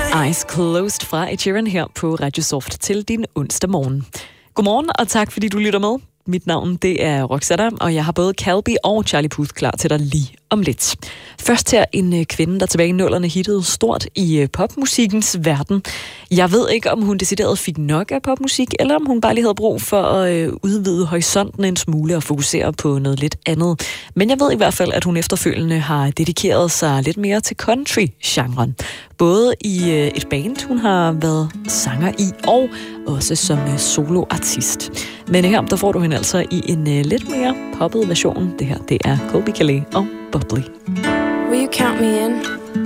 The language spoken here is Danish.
Eyes Closed fra Ed Sheeran her på Radio Soft til din onsdag morgen. Godmorgen, og tak fordi du lytter med. Mit navn, det er Roxette, og jeg har både Calby og Charlie Puth klar til dig lige om lidt. Først her en kvinde, der tilbage i 00'erne hittede stort i popmusikkens verden. Jeg ved ikke, om hun decideret fik nok af popmusik, eller om hun bare lige havde brug for at udvide horisonten en smule og fokusere på noget lidt andet. Men jeg ved i hvert fald, at hun efterfølgende har dedikeret sig lidt mere til country-genren. Både i et band, hun har været sanger i, og også som soloartist. Men her, der får du hende altså i en lidt mere poppet version. Det her, det er Colbie Caillat og Bubbly. Will you count me in?